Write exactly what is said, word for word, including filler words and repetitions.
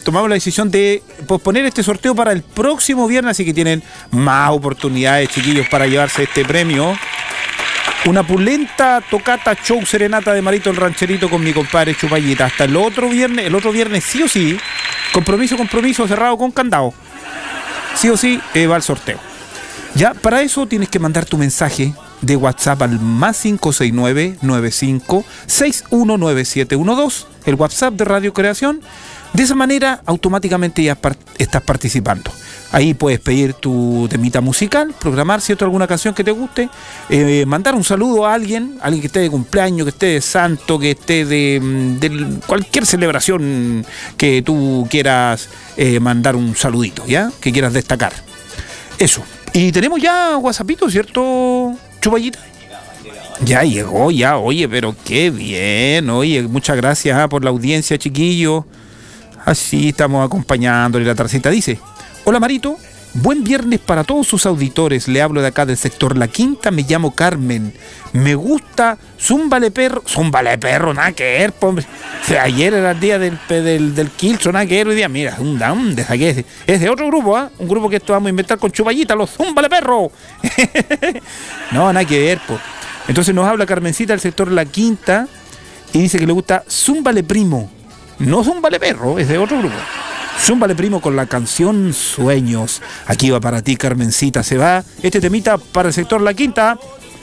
tomamos la decisión de posponer este sorteo para el próximo viernes, así que tienen más oportunidades, chiquillos, para llevarse este premio. Una pulenta tocata show serenata de Marito el Rancherito con mi compadre Chupallita. Hasta el otro viernes, el otro viernes sí o sí, compromiso, compromiso cerrado con candado. Sí o sí, eh, va al sorteo. Ya, para eso tienes que mandar tu mensaje de WhatsApp al más cinco seis nueve, nueve cinco seis uno nueve siete uno dos, el WhatsApp de Radio Creación. De esa manera automáticamente ya part- estás participando. Ahí puedes pedir tu temita musical, programar cierto alguna canción que te guste, eh, mandar un saludo a alguien, alguien que esté de cumpleaños, que esté de santo, que esté de, de cualquier celebración que tú quieras eh, mandar un saludito, ¿ya? Que quieras destacar. Eso. Y tenemos ya WhatsAppito, ¿cierto, Chupallita? Ya llegó, ya, oye, pero qué bien, oye, muchas gracias ah, por la audiencia, chiquillos. Así estamos acompañándole la tarjeta. Dice: hola Marito, buen viernes para todos sus auditores. Le hablo de acá del sector La Quinta, me llamo Carmen. Me gusta Zúmbale Perro. Zúmbale Perro, nada que ver, hombre. Ayer era el día del, del, del Kiltro, nada que ver. Hoy día, mira, un down de saqué. Es de otro grupo, ¿ah? ¿eh? Un grupo que esto vamos a inventar con Chupallita, los Zúmbale Perro. No, nada que ver, pues. Entonces nos habla Carmencita del sector La Quinta y dice que le gusta Zúmbale Primo. No Zúmbale Perro, es de otro grupo. Zúmbale Primo con la canción Sueños. Aquí va para ti, Carmencita. Se va este temita para el sector La Quinta.